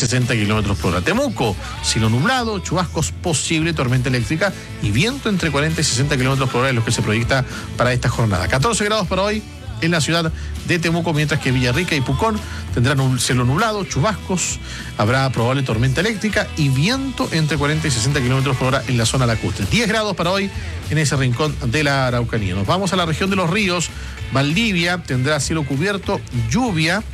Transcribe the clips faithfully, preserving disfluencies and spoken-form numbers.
sesenta kilómetros por hora. Temuco, cielo nublado, chubascos, posible tormenta eléctrica y viento entre cuarenta y sesenta kilómetros por hora es lo que se proyecta para esta jornada. catorce grados para hoy en la ciudad de Temuco, mientras que Villarrica y Pucón tendrán un cielo nublado, chubascos, habrá probable tormenta eléctrica y viento entre cuarenta y sesenta kilómetros por hora en la zona lacustre. diez grados para hoy en ese rincón de la Araucanía. Nos vamos a la región de los ríos. Valdivia tendrá cielo cubierto, lluvia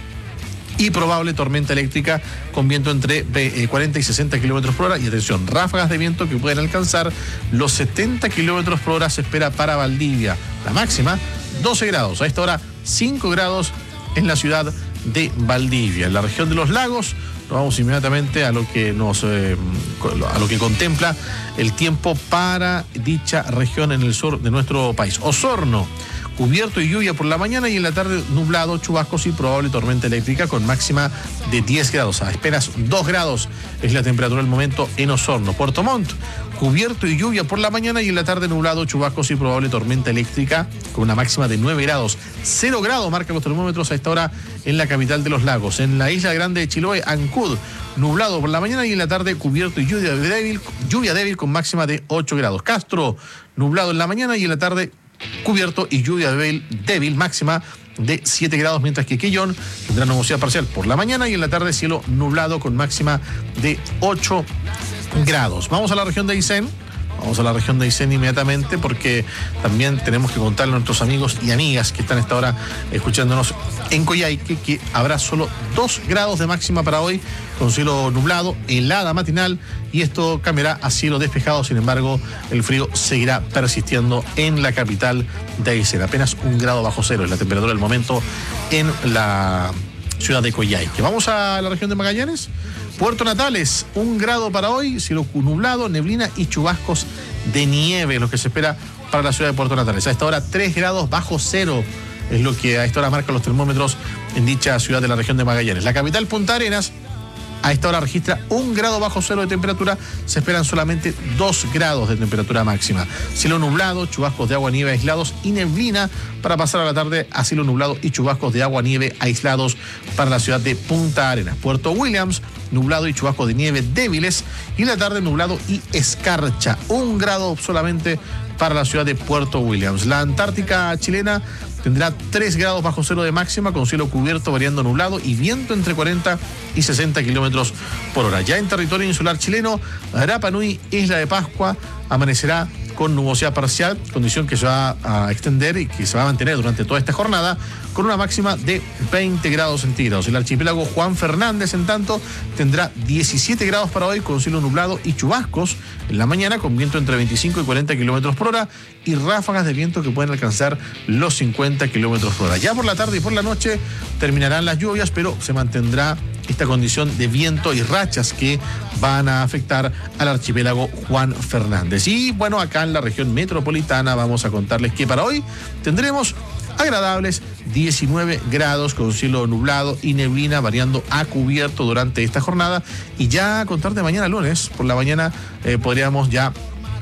y probable tormenta eléctrica con viento entre cuarenta y sesenta kilómetros por hora. Y atención, ráfagas de viento que pueden alcanzar los setenta kilómetros por hora se espera para Valdivia. La máxima, doce grados. A esta hora, cinco grados en la ciudad de Valdivia. En la región de los lagos, nos vamos inmediatamente a lo que nos eh, a lo que contempla el tiempo para dicha región en el sur de nuestro país. Osorno, cubierto y lluvia por la mañana y en la tarde nublado, chubascos y probable tormenta eléctrica con máxima de diez grados. A esperas dos grados es la temperatura del momento en Osorno. Puerto Montt, cubierto y lluvia por la mañana y en la tarde nublado, chubascos y probable tormenta eléctrica con una máxima de nueve grados. cero grados marcan los termómetros a esta hora en la capital de los lagos. En la isla grande de Chiloé, Ancud, nublado por la mañana y en la tarde cubierto y lluvia débil, lluvia débil con máxima de ocho grados. Castro, nublado en la mañana y en la tarde cubierto y lluvia débil, débil máxima de siete grados, mientras que Quellón tendrá nubosidad parcial por la mañana y en la tarde cielo nublado con máxima de ocho grados. Vamos a la región de Aysén. Vamos a la región de Aysén inmediatamente porque también tenemos que contarle a nuestros amigos y amigas que están a esta hora escuchándonos en Coyhaique que habrá solo dos grados de máxima para hoy con cielo nublado, helada matinal y esto cambiará a cielo despejado. Sin embargo, el frío seguirá persistiendo en la capital de Aysén. Apenas un grado bajo cero es la temperatura del momento en la ciudad de Coyhaique. Vamos a la región de Magallanes. Puerto Natales, un grado para hoy, cielo nublado, neblina y chubascos de nieve, lo que se espera para la ciudad de Puerto Natales. A esta hora, tres grados bajo cero es lo que a esta hora marcan los termómetros en dicha ciudad de la región de Magallanes. La capital, Punta Arenas, a esta hora registra un grado bajo cero de temperatura, se esperan solamente dos grados de temperatura máxima. Cielo nublado, chubascos de agua, nieve aislados y neblina para pasar a la tarde a cielo nublado y chubascos de agua, nieve aislados para la ciudad de Punta Arenas. Puerto Williams, nublado y chubascos de nieve débiles y la tarde nublado y escarcha. Un grado solamente para la ciudad de Puerto Williams. La Antártica chilena tendrá tres grados bajo cero de máxima con cielo cubierto variando nublado y viento entre cuarenta y sesenta kilómetros por hora. Ya en territorio insular chileno, Rapa Nui, Isla de Pascua, amanecerá con nubosidad parcial, condición que se va a extender y que se va a mantener durante toda esta jornada, con una máxima de veinte grados centígrados. El archipiélago Juan Fernández, en tanto, tendrá diecisiete grados para hoy, con cielo nublado y chubascos en la mañana, con viento entre veinticinco y cuarenta kilómetros por hora y ráfagas de viento que pueden alcanzar los cincuenta kilómetros por hora. Ya por la tarde y por la noche terminarán las lluvias, pero se mantendrá esta condición de viento y rachas que van a afectar al archipiélago Juan Fernández. Y bueno, acá en la región metropolitana vamos a contarles que para hoy tendremos agradables diecinueve grados con cielo nublado y neblina variando a cubierto durante esta jornada. Y ya a contar de mañana lunes, por la mañana eh, podríamos ya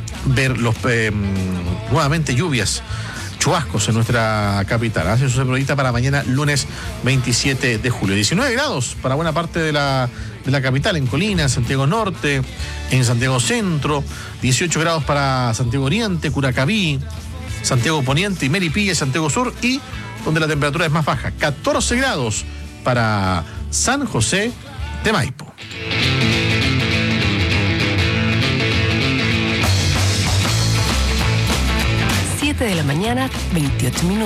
ver los eh, nuevamente lluvias, chubascos en nuestra capital. Eso se proyecta para mañana lunes veintisiete de julio. diecinueve grados para buena parte de la, de la capital, en Colina, en Santiago Norte, en Santiago Centro, dieciocho grados para Santiago Oriente, Curacaví, Santiago Poniente y Melipilla, Santiago Sur, y donde la temperatura es más baja, catorce grados para San José de Maipo. siete de la mañana, veintiocho minutos.